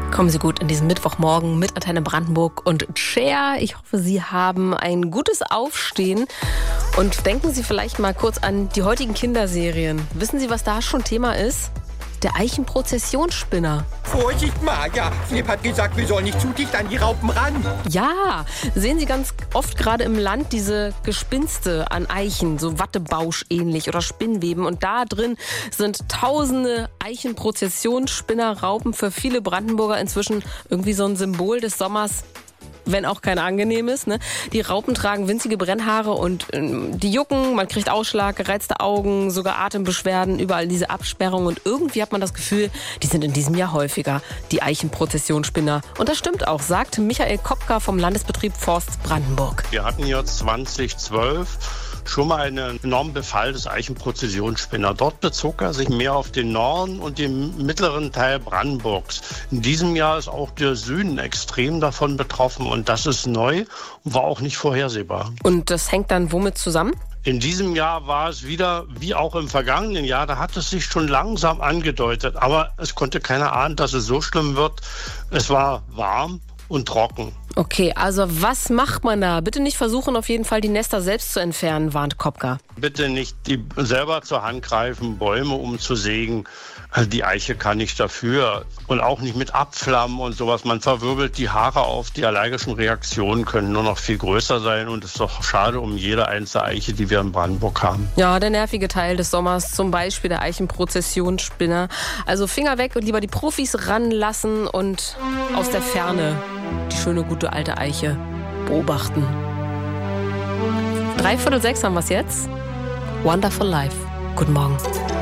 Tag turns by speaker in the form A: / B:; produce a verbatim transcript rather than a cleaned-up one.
A: Kommen Sie gut in diesen Mittwochmorgen mit Antenne Brandenburg und Cher. Ich hoffe, Sie haben ein gutes Aufstehen und denken Sie vielleicht mal kurz an die heutigen Kinderserien. Wissen Sie, was da schon Thema ist? Der Eichenprozessionsspinner.
B: Vorsicht, Maja. Philipp hat gesagt, wir sollen nicht zu dicht an die Raupen ran.
A: Ja, sehen Sie ganz oft gerade im Land diese Gespinste an Eichen, so Wattebausch ähnlich oder Spinnweben. Und da drin sind tausende Eichenprozessionsspinnerraupen, für viele Brandenburger inzwischen irgendwie so ein Symbol des Sommers, wenn auch kein angenehmes. Ne? Die Raupen tragen winzige Brennhaare und ähm, die jucken, man kriegt Ausschlag, gereizte Augen, sogar Atembeschwerden, überall diese Absperrungen. Und irgendwie hat man das Gefühl, die sind in diesem Jahr häufiger, die Eichenprozessionsspinner. Und das stimmt auch, sagt Michael Kopka vom Landesbetrieb Forst Brandenburg.
C: Wir hatten hier zweitausendzwölf schon mal einen enormen Befall des Eichenprozessionsspinner. Dort bezog er sich mehr auf den Norden und den mittleren Teil Brandenburgs. In diesem Jahr ist auch der Süden extrem davon betroffen und das ist neu und war auch nicht vorhersehbar.
A: Und das hängt dann womit zusammen?
C: In diesem Jahr war es wieder, wie auch im vergangenen Jahr, da hat es sich schon langsam angedeutet, aber es konnte keiner ahnen, dass es so schlimm wird. Es war warm und trocken.
A: Okay, also was macht man da? Bitte nicht versuchen, auf jeden Fall die Nester selbst zu entfernen, warnt Kopka.
C: Bitte nicht die selber zur Hand greifen, Bäume umzusägen. Also die Eiche kann nicht dafür. Und auch nicht mit Abflammen und sowas. Man verwirbelt die Haare auf. Die allergischen Reaktionen können nur noch viel größer sein. Und es ist doch schade um jede einzelne Eiche, die wir in Brandenburg haben.
A: Ja, der nervige Teil des Sommers, zum Beispiel der Eichenprozessionsspinner. Also Finger weg und lieber die Profis ranlassen und aus der Ferne die schöne, gute alte Eiche beobachten. Dreiviertel sechs haben wir es jetzt. Wonderful Life. Guten Morgen.